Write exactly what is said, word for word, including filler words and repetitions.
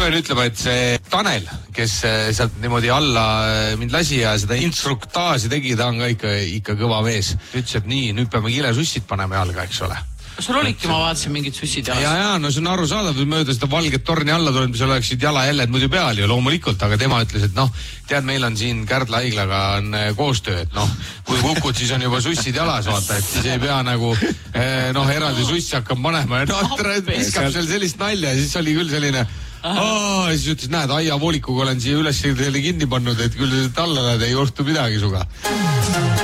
ma pean ütlema, et see Tanel, kes sealt niimoodi alla mind lasi ja seda instruktaaži tegi, ta on ka ikka, ikka kõva mees. Ütles, et nii, nüüd peame kilesussid panema jalga, eks ole. Sul olidki, ma vaatasin mingid sussid jalas. Ja, ja, no see on aru saadav, mööda seda valget torni alla tulnud, mis oleksid jalajäljed muidu peal ju loomulikult, aga tema ütles, et noh, tead, meil on siin Kärdla haiglaga on koostöö, et noh, kui kukud, siis on juba sussid jalas, vaata, et siis ei pea nagu noh, eraldi sussi hakkab panema ja noh, viskab seal sellist nalja ja siis oli küll selline oh, siis ütles, näed, aiavoolikuga olen siia üles kinni pannud, et küll alla näed, ei juhtu midagi suga.